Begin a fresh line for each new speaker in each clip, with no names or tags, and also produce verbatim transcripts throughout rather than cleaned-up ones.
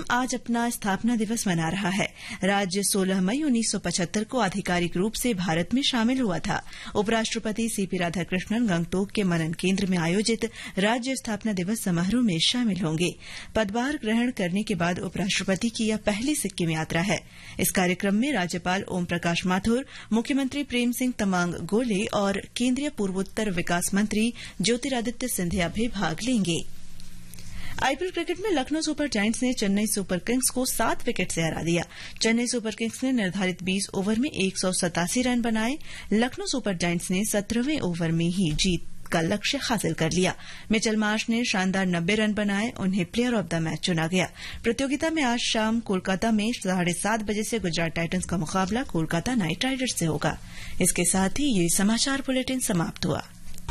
आज अपना स्थापना दिवस मना रहा है। राज्य सोलह मई उन्नीस सौ पचहत्तर को आधिकारिक रूप से भारत में शामिल हुआ था। उपराष्ट्रपति सीपी राधाकृष्णन गंगटोक के मनन केंद्र में आयोजित राज्य स्थापना दिवस समारोह में शामिल होंगे। पदभार ग्रहण करने के बाद उपराष्ट्रपति की यह पहली सिक्किम यात्रा है। इस कार्यक्रम में राज्यपाल ओम प्रकाश माथुर, मुख्यमंत्री प्रेम सिंह तमांग गोले और केंद्रीय पूर्वोत्तर विकास मंत्री ज्योतिरादित्य सिंधिया भी भाग लेंगे। आईपीएल क्रिकेट में लखनऊ सुपर जायंट्स ने चेन्नई सुपर किंग्स को सात विकेट से हरा दिया। चेन्नई सुपर किंग्स ने निर्धारित बीस ओवर में एक सौ सतासी रन बनाए। लखनऊ सुपर जायंट्स ने सत्रहवें ओवर में ही जीत का लक्ष्य हासिल कर लिया। मिचेल मार्श ने शानदार नब्बे रन बनाए, उन्हें प्लेयर ऑफ द मैच चुना गया। प्रतियोगिता में आज शाम कोलकाता में साढ़े सात बजे से गुजरात टाइटंस का मुकाबला कोलकाता नाइट राइडर्स से होगा। इसके साथ ही ये समाचार बुलेटिन समाप्त हुआ।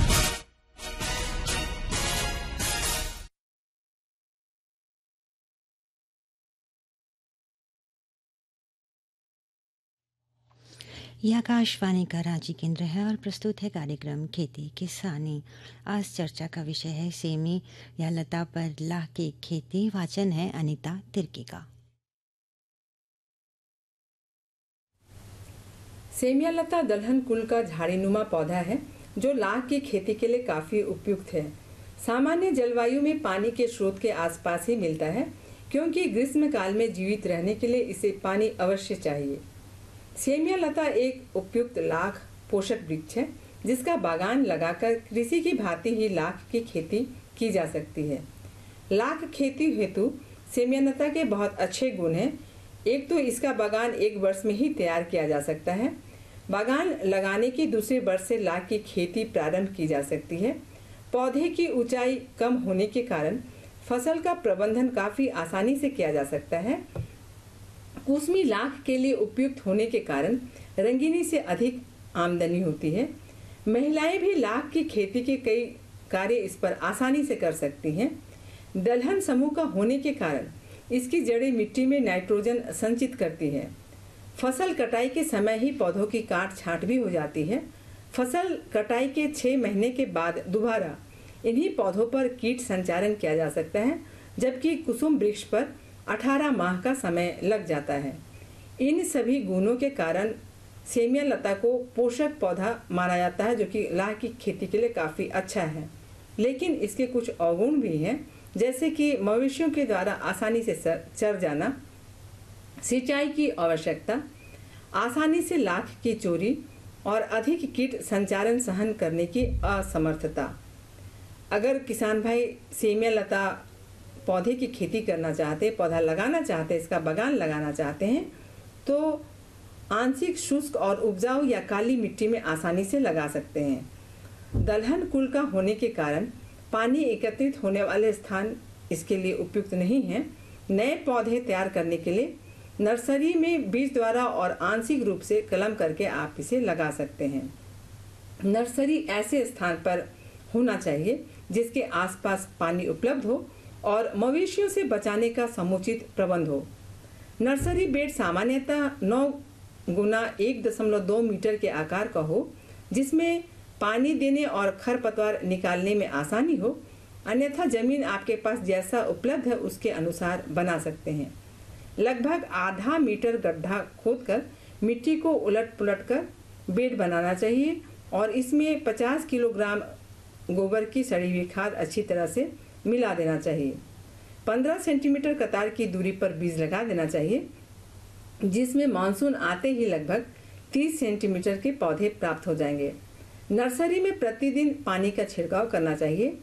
यह आकाशवाणी का रांची केंद्र है और प्रस्तुत है कार्यक्रम खेती किसानी। आज चर्चा का विषय है सेमी या लता पर लाह की खेती। वाचन है अनीता तिर्की का।
सेमिया लता दलहन कुल का झाड़ीनुमा पौधा है जो लाह की खेती के लिए काफी उपयुक्त है। सामान्य जलवायु में पानी के स्रोत के आसपास ही मिलता है, क्योंकि ग्रीष्म काल में जीवित रहने के लिए इसे पानी अवश्य चाहिए। सेमिया लता एक उपयुक्त लाख पोषक वृक्ष है जिसका बागान लगाकर कृषि की भांति ही लाख की खेती की जा सकती है। लाख खेती हेतु सेमिया लता के बहुत अच्छे गुण हैं। एक तो इसका बागान एक वर्ष में ही तैयार किया जा सकता है। बागान लगाने की दूसरे वर्ष से लाख की खेती प्रारंभ की जा सकती है। पौधे की ऊंचाई कम होने के कारण फसल का प्रबंधन काफी आसानी से किया जा सकता है। कुसमी लाख के लिए उपयुक्त होने के कारण रंगीनी से अधिक आमदनी होती है। महिलाएं भी लाख की खेती के कई कार्य इस पर आसानी से कर सकती हैं। दलहन समूह का होने के कारण इसकी जड़ें मिट्टी में नाइट्रोजन संचित करती है। फसल कटाई के समय ही पौधों की काट छांट भी हो जाती है। फसल कटाई के छह महीने के बाद दोबारा इन्हीं पौधों पर कीट संचारण किया जा सकता है, जबकि कुसुम वृक्ष पर अठारह माह का समय लग जाता है। इन सभी गुणों के कारण सेमिया लता को पोषक पौधा माना जाता है, जो कि लाह की खेती के लिए काफी अच्छा है। लेकिन इसके कुछ अवगुण भी हैं, जैसे कि मवेशियों के द्वारा आसानी से चर जाना, सिंचाई की आवश्यकता, आसानी से लाख की चोरी और अधिक कीट संचारण सहन करने की असमर्थता। अगर किसान भाई सेमिया लता पौधे की खेती करना चाहते, पौधा लगाना चाहते, इसका बागान लगाना चाहते हैं, तो आंशिक शुष्क और उपजाऊ या काली मिट्टी में आसानी से लगा सकते हैं। दलहन कुल का होने के कारण पानी एकत्रित होने वाले स्थान इसके लिए उपयुक्त नहीं है। नए पौधे तैयार करने के लिए नर्सरी में बीज द्वारा और आंशिक रूप से कलम करके आप इसे लगा सकते हैं। नर्सरी ऐसे स्थान पर होना चाहिए जिसके आसपास पानी उपलब्ध हो और मवेशियों से बचाने का समुचित प्रबंध हो। नर्सरी बेड सामान्यतः नौ गुना एक दशमलव दो मीटर के आकार का हो, जिसमें पानी देने और खरपतवार निकालने में आसानी हो। अन्यथा जमीन आपके पास जैसा उपलब्ध है उसके अनुसार बना सकते हैं। लगभग आधा मीटर गड्ढा खोदकर मिट्टी को उलट पुलट कर बेड बनाना चाहिए और इसमें पचास किलोग्राम गोबर की सड़ी हुई खाद अच्छी तरह से मिला देना चाहिए। पंद्रह सेंटीमीटर कतार की दूरी पर बीज लगा देना चाहिए, जिसमें मानसून आते ही लगभग तीस सेंटीमीटर के पौधे प्राप्त हो जाएंगे। नर्सरी में प्रतिदिन पानी का छिड़काव करना चाहिए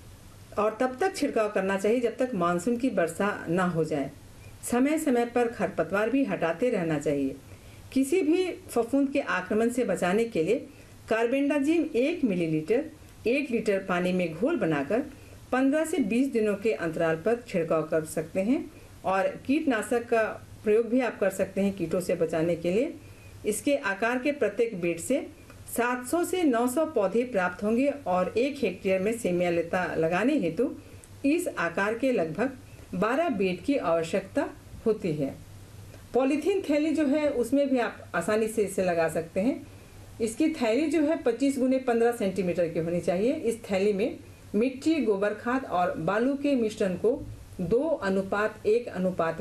और तब तक छिड़काव करना चाहिए जब तक मानसून की वर्षा न हो जाए। समय समय पर खरपतवार भी हटाते रहना चाहिए। किसी भी फफूंद के आक्रमण से बचाने के लिए कार्बेंडाजिम एक मिलीलीटर एक लीटर पानी में घोल बनाकर पंद्रह से बीस दिनों के अंतराल पर छिड़काव कर सकते हैं और कीटनाशक का प्रयोग भी आप कर सकते हैं कीटों से बचाने के लिए। इसके आकार के प्रत्येक बेड से सात सौ से नौ सौ पौधे प्राप्त होंगे और एक हेक्टेयर में सेमिया लता लगाने हेतु इस आकार के लगभग बारह बेड की आवश्यकता होती है। पॉलीथीन थैली जो है उसमें भी आप आसानी से इसे लगा सकते हैं। इसकी थैली जो है पच्चीस गुने पंद्रह सेंटीमीटर की होनी चाहिए। इस थैली में मिट्टी, गोबर खाद और बालू के मिश्रण को दो अनुपात एक अनुपात